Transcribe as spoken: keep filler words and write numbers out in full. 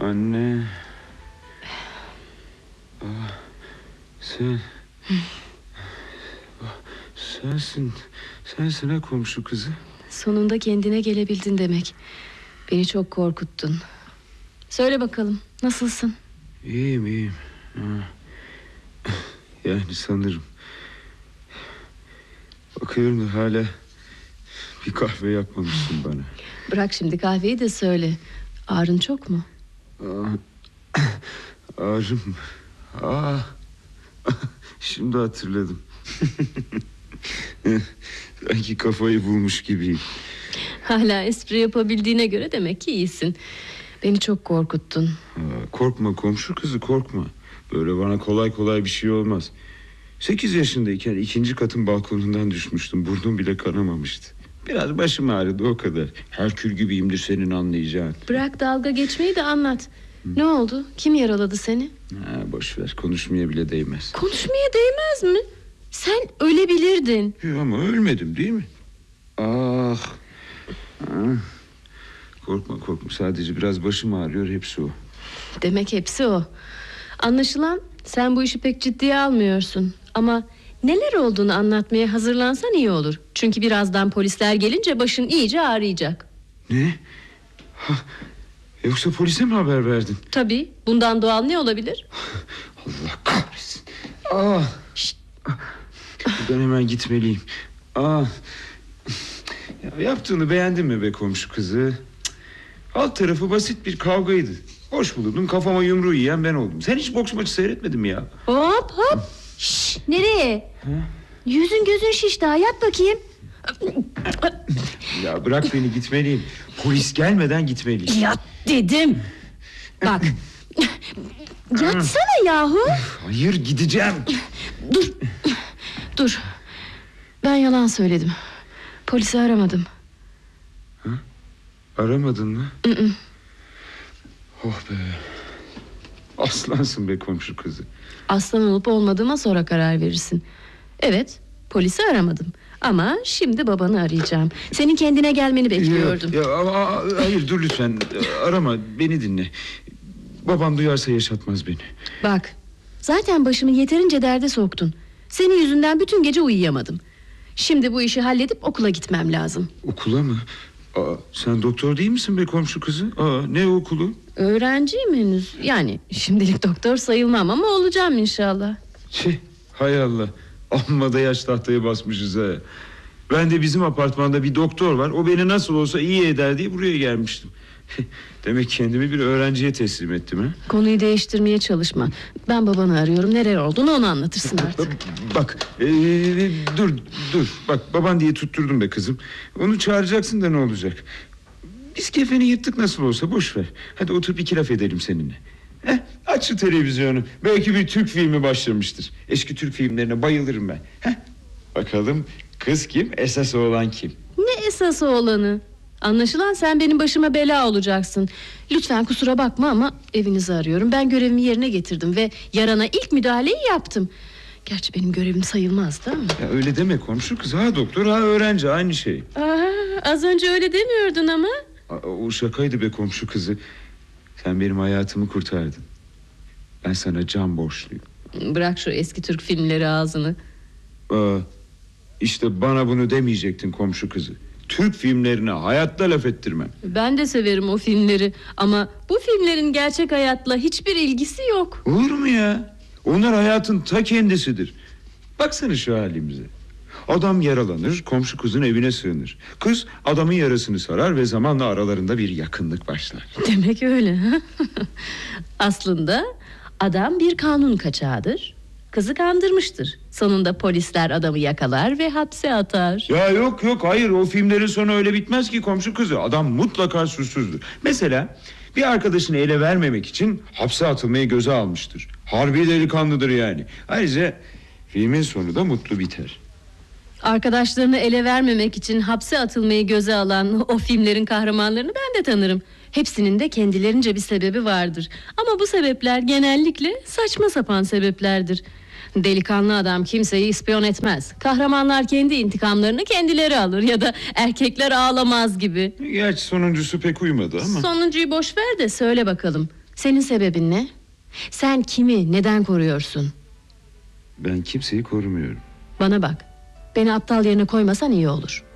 Anne. Aa, sen. Sensin. Sensin ha komşu kızı. Sonunda kendine gelebildin demek. Beni çok korkuttun. Söyle bakalım, nasılsın? İyiyim iyiyim. Ha. Yani sanırım. Bakıyorum da hala bir kahve yapmamışsın bana. Bırak şimdi kahveyi de söyle. Ağrın çok mu? Aa, ağrım. Aa, şimdi hatırladım. Sanki kafayı bulmuş gibiyim. Hala espri yapabildiğine göre demek ki iyisin. Beni çok korkuttun. Aa, korkma komşu kızı, korkma. Böyle bana kolay kolay bir şey olmaz. Sekiz yaşındayken ikinci katın balkonundan düşmüştüm. Burnum bile kanamamıştı. Biraz başım ağrıdı, o kadar. Herkül gibiyimdir senin anlayacağın. Bırak dalga geçmeyi de anlat. Hı. Ne oldu? Kim yaraladı seni? Ha, boş ver, konuşmaya bile değmez. Konuşmaya değmez mi? Sen ölebilirdin. Yok ama ölmedim değil mi? Ah. ah. Korkma korkma, sadece biraz başım ağrıyor, hepsi o. Demek hepsi o. Anlaşılan sen bu işi pek ciddiye almıyorsun. Ama neler olduğunu anlatmaya hazırlansan iyi olur. Çünkü birazdan polisler gelince başın iyice ağrıyacak. Ne? Ha, yoksa polise mi haber verdin? Tabii, bundan doğal ne olabilir? Allah kahretsin. Ah. Şşt. Ben hemen gitmeliyim. Ah. Ya, yaptığını beğendin mi be komşu kızı? Alt tarafı basit bir kavgaydı. Hoş bulundum, kafama yumruğu yiyen ben oldum. Sen hiç boks maçı seyretmedin mi ya? Hop hop. Şşş, nereye? Ha? Yüzün gözün şiş, daha yat bakayım. Ya bırak beni, gitmeliyim. Polis gelmeden gitmeliyim. Yat dedim. Bak. Yatsana yahu. Hayır, gideceğim. Dur. Dur. Ben yalan söyledim. Polisi aramadım. Ha? Aramadın mı? Hı-hı. Oh be. Aslansın be komşu kızı. Aslan olup olmadığıma sonra karar verirsin. Evet, polisi aramadım. Ama şimdi babanı arayacağım. Senin kendine gelmeni bekliyordum. Ya, ya, a, a, hayır dur lütfen. Arama, beni dinle. Babam duyarsa yaşatmaz beni. Bak, zaten başımı yeterince derde soktun. Senin yüzünden bütün gece uyuyamadım. Şimdi bu işi halledip okula gitmem lazım. Okula mı? Aa, sen doktor değil misin be komşu kızı? Aa, ne okulu? Öğrenciyim henüz. Yani şimdilik doktor sayılmam ama olacağım inşallah. Şey, hay Allah. Amma da yaş tahtaya basmışız ha. Ben de bizim apartmanda bir doktor var. O beni nasıl olsa iyi eder diye buraya gelmiştim. Demek kendimi bir öğrenciye teslim ettim ha? Konuyu değiştirmeye çalışma. Ben babanı arıyorum. Nereye olduğunu onu anlatırsın artık. Bak ee, dur dur. Bak baban diye tutturdum be kızım. Onu çağıracaksın da ne olacak? Biz kefeni yırttık nasıl olsa, boş ver. Hadi oturup iki laf edelim seninle. Heh, aç şu televizyonu. Belki bir Türk filmi başlamıştır. Eski Türk filmlerine bayılırım ben. Heh, bakalım kız kim, esas oğlan kim? Ne esas oğlanı? Anlaşılan sen benim başıma bela olacaksın. Lütfen kusura bakma ama evinizi arıyorum. Ben görevimi yerine getirdim ve yarana ilk müdahaleyi yaptım. Gerçi benim görevim sayılmazdı ama. Ya öyle deme komşu kız. Ha doktor, ha öğrenci, aynı şey. Aa, az önce öyle demiyordun ama. Aa, o şakaydı be komşu kızı. Sen benim hayatımı kurtardın. Ben sana can borçluyum. Bırak şu eski Türk filmleri ağzını. Aa, işte bana bunu demeyecektin komşu kızı. Türk filmlerine hayatta laf ettirmem. Ben de severim o filmleri. Ama bu filmlerin gerçek hayatla hiçbir ilgisi yok. Olur mu ya? Onlar hayatın ta kendisidir. Baksana şu halimize. Adam yaralanır, komşu kızın evine sığınır. Kız adamın yarasını sarar ve zamanla aralarında bir yakınlık başlar. Demek öyle. Aslında adam bir kanun kaçağıdır. Kızı kandırmıştır. Sonunda polisler adamı yakalar ve hapse atar. Ya yok yok, hayır, o filmlerin sonu öyle bitmez ki komşu kızı. Adam mutlaka suçsuzdur. Mesela bir arkadaşını ele vermemek için hapse atılmayı göze almıştır. Harbi delikanlıdır yani. Ayrıca filmin sonu da mutlu biter. Arkadaşlarını ele vermemek için hapse atılmayı göze alan o filmlerin kahramanlarını ben de tanırım. Hepsinin de kendilerince bir sebebi vardır. Ama bu sebepler genellikle saçma sapan sebeplerdir. Delikanlı adam kimseyi ispiyon etmez. Kahramanlar kendi intikamlarını kendileri alır ya da erkekler ağlamaz gibi. Gerçi sonuncusu pek uymadı ama. Sonuncuyu boş ver de söyle bakalım. Senin sebebin ne? Sen kimi, neden koruyorsun? Ben kimseyi korumuyorum. Bana bak. Beni aptal yerine koymasan iyi olur.